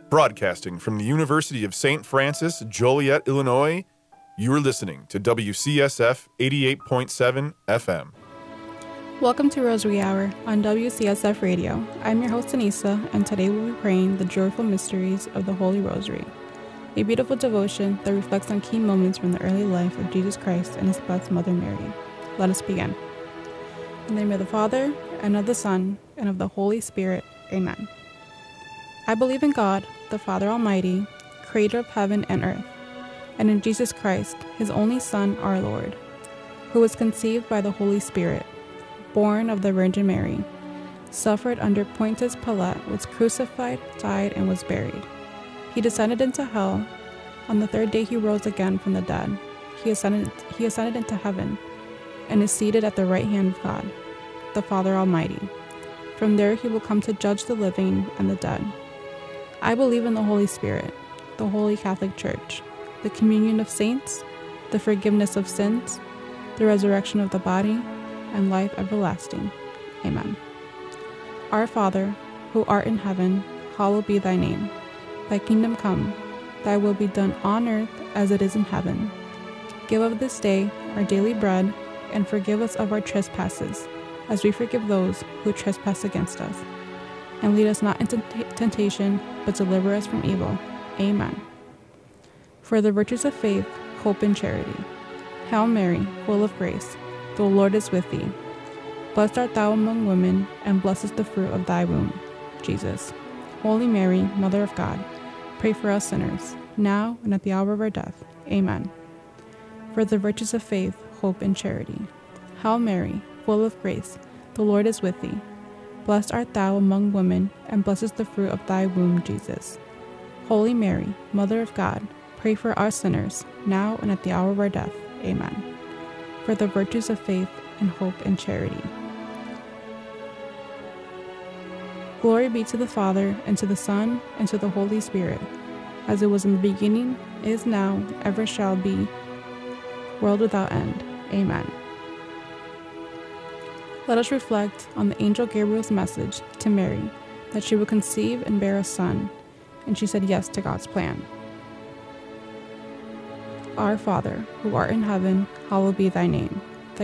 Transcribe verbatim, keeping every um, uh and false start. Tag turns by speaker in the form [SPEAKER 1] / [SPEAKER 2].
[SPEAKER 1] Broadcasting from the University of Saint Francis, Joliet, Illinois, you are listening to W C S F eighty-eight point seven F M.
[SPEAKER 2] Welcome to Rosary Hour on W C S F Radio. I'm your host, Anissa, and today we'll be praying the joyful mysteries of the Holy Rosary, a beautiful devotion that reflects on key moments from the early life of Jesus Christ and his blessed Mother Mary. Let us begin. In the name of the Father, and of the Son, and of the Holy Spirit. Amen. I believe in God, the Father Almighty, creator of heaven and earth, and in Jesus Christ, his only Son, our Lord, who was conceived by the Holy Spirit, born of the Virgin Mary, suffered under Pontius Pilate, was crucified, died, and was buried. He descended into hell. On the third day he rose again from the dead. He ascended, he ascended into heaven, and is seated at the right hand of God, the Father Almighty. From there he will come to judge the living and the dead. I believe in the Holy Spirit, the Holy Catholic Church, the communion of saints, the forgiveness of sins, the resurrection of the body, and life everlasting. Amen. Our Father, who art in heaven, hallowed be thy name. Thy kingdom come, thy will be done on earth as it is in heaven. Give us this day our daily bread, and forgive us of our trespasses, as we forgive those who trespass against us. And lead us not into t- temptation, but deliver us from evil. Amen. For the virtues of faith, hope, and charity. Hail Mary, full of grace, the Lord is with thee. Blessed art thou among women, and blessed is the fruit of thy womb, Jesus. Holy Mary, Mother of God, pray for us sinners, now and at the hour of our death. Amen. For the virtues of faith, hope, and charity. Hail Mary, full of grace, the Lord is with thee. Blessed art thou among women, and blessed is the fruit of thy womb, Jesus. Holy Mary, Mother of God, pray for us sinners, now and at the hour of our death. Amen. For the virtues of faith and hope and charity. Glory be to the Father, and to the Son, and to the Holy Spirit, as it was in the beginning, is now, ever shall be, world without end. Amen. Let us reflect on the angel Gabriel's message to Mary, that she would conceive and bear a son, and she said yes to God's plan. Our Father, who art in heaven, hallowed be thy name.